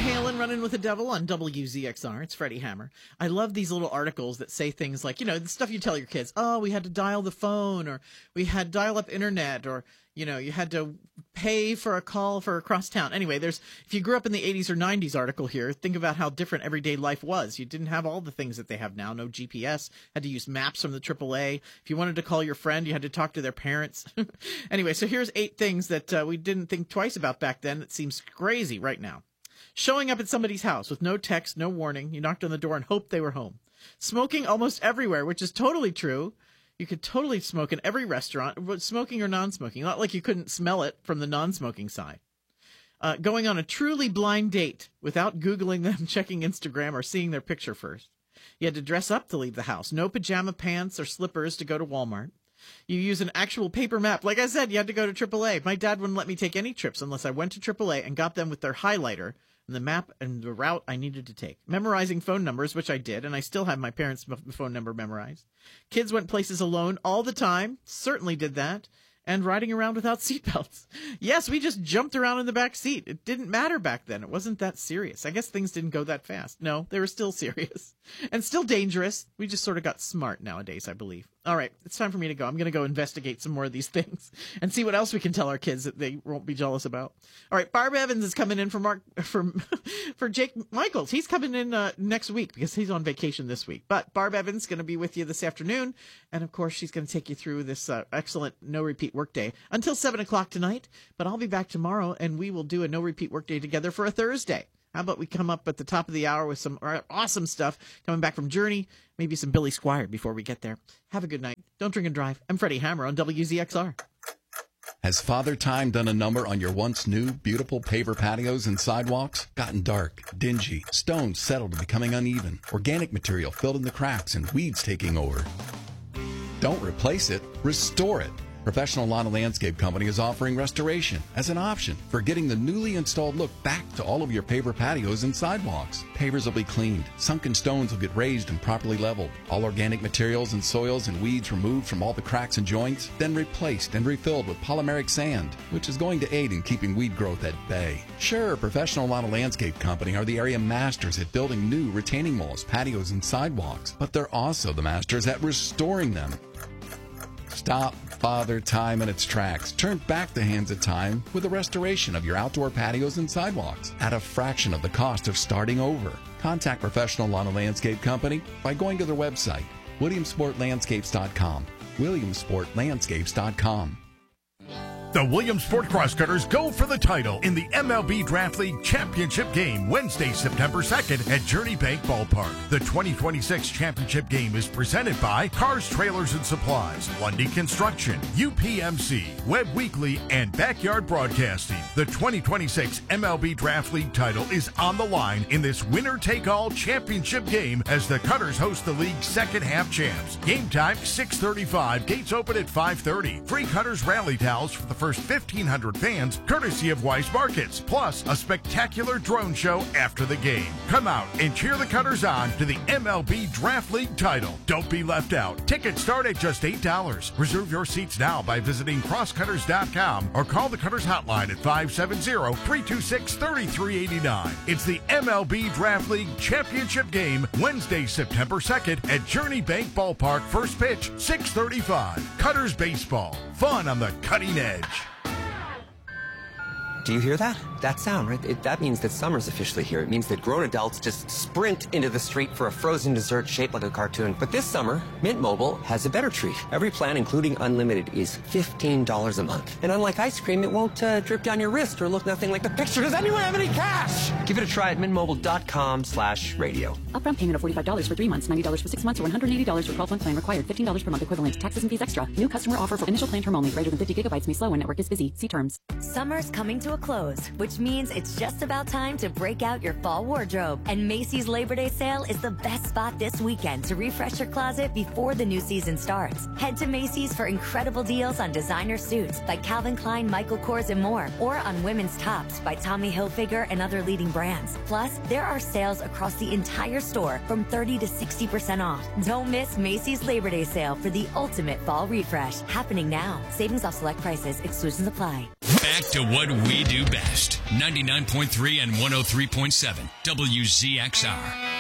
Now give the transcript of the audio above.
Halen, Running with the Devil on WZXR. It's Freddie Hammer. I love these little articles that say things like, the stuff you tell your kids. Oh, we had to dial the phone, or we had dial-up internet, or, you had to pay for a call for across town. Anyway, if you grew up in the 80s or 90s article here, think about how different everyday life was. You didn't have all the things that they have now. No GPS. Had to use maps from the AAA. If you wanted to call your friend, you had to talk to their parents. Anyway, so here's 8 things that we didn't think twice about back then that seems crazy right now. Showing up at somebody's house with no text, no warning. You knocked on the door and hoped they were home. Smoking almost everywhere, which is totally true. You could totally smoke in every restaurant, smoking or non-smoking. Not like you couldn't smell it from the non-smoking side. Going on a truly blind date without Googling them, checking Instagram, or seeing their picture first. You had to dress up to leave the house. No pajama pants or slippers to go to Walmart. You use an actual paper map. Like I said, you had to go to AAA. My dad wouldn't let me take any trips unless I went to AAA and got them with their highlighter and the map and the route I needed to take. Memorizing phone numbers, which I did, and I still have my parents' phone number memorized. Kids went places alone all the time. Certainly did that. And riding around without seatbelts. Yes, we just jumped around in the back seat. It didn't matter back then. It wasn't that serious. I guess things didn't go that fast. No, they were still serious. And still dangerous. We just sort of got smart nowadays, I believe. All right, it's time for me to go. I'm going to go investigate some more of these things and see what else we can tell our kids that they won't be jealous about. All right, Barb Evans is coming in for Jake Michaels. He's coming in next week because he's on vacation this week. But Barb Evans is going to be with you this afternoon. And, of course, she's going to take you through this excellent no-repeat workday until 7 o'clock tonight. But I'll be back tomorrow, and we will do a no-repeat workday together for a Thursday. How about we come up at the top of the hour with some awesome stuff coming back from Journey, maybe some Billy Squier before we get there. Have a good night. Don't drink and drive. I'm Freddie Hammer on WZXR. Has Father Time done a number on your once new, beautiful paver patios and sidewalks? Gotten dark, dingy, stones settled to becoming uneven, organic material filled in the cracks, and weeds taking over? Don't replace it, restore it. Professional Lawn and Landscape Company is offering restoration as an option for getting the newly installed look back to all of your paver patios and sidewalks. Pavers will be cleaned, sunken stones will get raised and properly leveled, all organic materials and soils and weeds removed from all the cracks and joints, then replaced and refilled with polymeric sand, which is going to aid in keeping weed growth at bay. Sure, Professional Lawn and Landscape Company are the area masters at building new retaining walls, patios, and sidewalks, but they're also the masters at restoring them. Stop Father Time in its tracks. Turn back the hands of time with a restoration of your outdoor patios and sidewalks at a fraction of the cost of starting over. Contact Professional Lawn and Landscape Company by going to their website, WilliamsportLandscapes.com. WilliamsportLandscapes.com. The Williamsport Crosscutters go for the title in the MLB Draft League Championship Game Wednesday, September 2nd at Journey Bank Ballpark. The 2026 Championship Game is presented by Cars, Trailers, and Supplies, Lundy Construction, UPMC, Web Weekly, and Backyard Broadcasting. The 2026 MLB Draft League title is on the line in this winner-take-all championship game as the Cutters host the league's second-half champs. Game time, 6:35. Gates open at 5:30. Free Cutters rally towels for the first 1,500 fans, courtesy of Weiss Markets, plus a spectacular drone show after the game. Come out and cheer the Cutters on to the MLB Draft League title. Don't be left out. Tickets start at just $8. Reserve your seats now by visiting crosscutters.com or call the Cutters hotline at 570-326-3389. It's the MLB Draft League Championship Game, Wednesday, September 2nd at Journey Bank Ballpark. First pitch, 6:35. Cutters baseball. Fun on the cutting edge. Do you hear that? That sound, right? That means that summer's officially here. It means that grown adults just sprint into the street for a frozen dessert shaped like a cartoon. But this summer, Mint Mobile has a better treat. Every plan, including unlimited, is $15 a month. And unlike ice cream, it won't drip down your wrist or look nothing like the picture. Does anyone have any cash? Give it a try at mintmobile.com/radio. Upfront payment of $45 for 3 months, $90 for 6 months, or $180 for 12-month plan required. $15 per month equivalent. Taxes and fees extra. New customer offer for initial plan term only. Greater than 50 gigabytes may slow when network is busy. See terms. Summer's coming to a close, which means it's just about time to break out your fall wardrobe. And Macy's Labor Day sale is the best spot this weekend to refresh your closet before the new season starts. Head to Macy's for incredible deals on designer suits by Calvin Klein, Michael Kors, and more, or on women's tops by Tommy Hilfiger and other leading brands. Plus, there are sales across the entire store from 30 to 60% off. Don't miss Macy's Labor Day sale for the ultimate fall refresh. Happening now. Savings off select prices. Exclusions apply. Back to what we do best. 99.3 and 103.7 WZXR.